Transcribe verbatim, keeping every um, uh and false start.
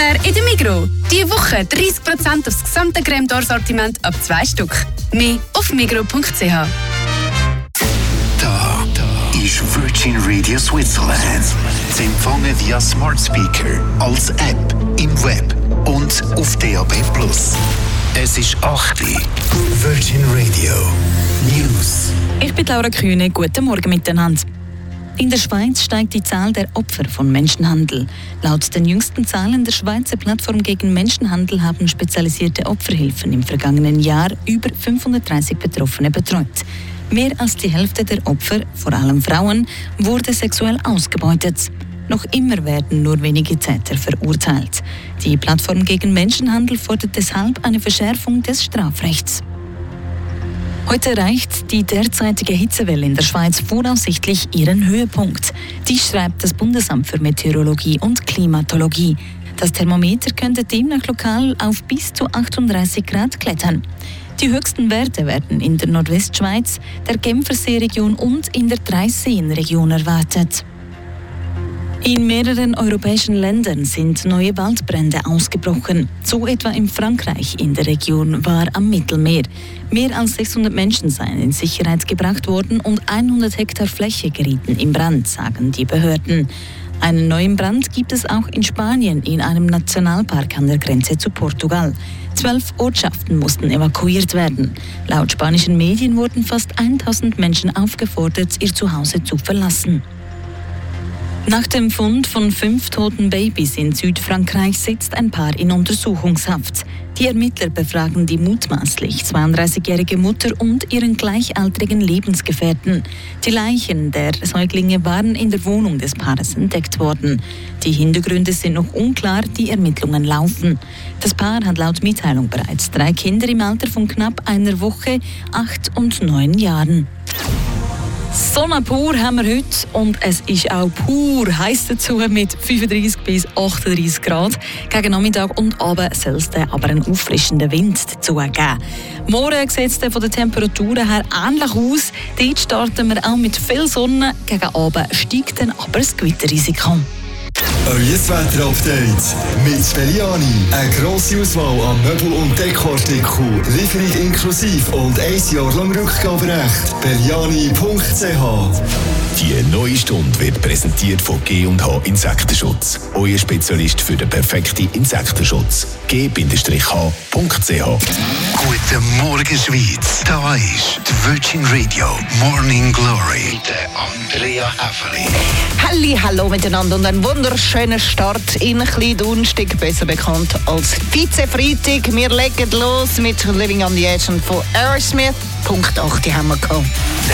Sommer in der Migros. Diese Woche dreißig Prozent aufs gesamte Crème d'Or Sortiment ab zwei Stück. Mehr auf migros punkt c h. Da, da ist Virgin Radio Switzerland. Sie empfangen via Smart Speaker, als App, im Web und auf D A B plus. Es ist acht Uhr. Virgin Radio News. Ich bin Laura Kühne. Guten Morgen miteinander. In der Schweiz steigt die Zahl der Opfer von Menschenhandel. Laut den jüngsten Zahlen der Schweizer Plattform gegen Menschenhandel haben spezialisierte Opferhilfen im vergangenen Jahr über fünfhundertdreißig Betroffene betreut. Mehr als die Hälfte der Opfer, vor allem Frauen, wurde sexuell ausgebeutet. Noch immer werden nur wenige Täter verurteilt. Die Plattform gegen Menschenhandel fordert deshalb eine Verschärfung des Strafrechts. Heute erreicht die derzeitige Hitzewelle in der Schweiz voraussichtlich ihren Höhepunkt. Dies schreibt das Bundesamt für Meteorologie und Klimatologie. Das Thermometer könnte demnach lokal auf bis zu achtunddreißig Grad klettern. Die höchsten Werte werden in der Nordwestschweiz, der Genfersee-Region und in der Dreisseen-Region erwartet. In mehreren europäischen Ländern sind neue Waldbrände ausgebrochen. So etwa in Frankreich in der Region Var am Mittelmeer. Mehr als sechshundert Menschen seien in Sicherheit gebracht worden und hundert Hektar Fläche gerieten in Brand, sagen die Behörden. Einen neuen Brand gibt es auch in Spanien in einem Nationalpark an der Grenze zu Portugal. Zwölf Ortschaften mussten evakuiert werden. Laut spanischen Medien wurden fast tausend Menschen aufgefordert, ihr Zuhause zu verlassen. Nach dem Fund von fünf toten Babys in Südfrankreich sitzt ein Paar in Untersuchungshaft. Die Ermittler befragen die mutmaßlich zweiunddreißigjährige Mutter und ihren gleichaltrigen Lebensgefährten. Die Leichen der Säuglinge waren in der Wohnung des Paares entdeckt worden. Die Hintergründe sind noch unklar, die Ermittlungen laufen. Das Paar hat laut Mitteilung bereits drei Kinder im Alter von knapp einer Woche, acht und neun Jahren. Sonne pur haben wir heute und es ist auch pur heiß dazu mit fünfunddreißig bis achtunddreißig Grad. Gegen Nachmittag und Abend soll es dann aber einen auffrischenden Wind dazu geben. Morgen sieht es dann von den Temperaturen her ähnlich aus. Dort starten wir auch mit viel Sonne. Gegen Abend steigt dann aber das Gewitterrisiko. Euer Wetter-Update mit Belliani. Eine grosse Auswahl an Möbel- und Dekoartikeln, Lieferung inklusive und ein Jahr lang Rückgaberecht. Belliani punkt c h. Die neue Stunde wird präsentiert von G und H Insektenschutz. Euer Spezialist für den perfekten Insektenschutz. G H punkt c h. Guten Morgen, Schweiz. Da ist die Virgin Radio Morning Glory mit Andrea Häfeli. Halli, hallo miteinander und ein wunderschöner Start in Klein-Dunstig, besser bekannt als Vize-Freitag. Wir legen los mit Living on the Edge von Aerosmith. Punkt acht haben wir gehabt.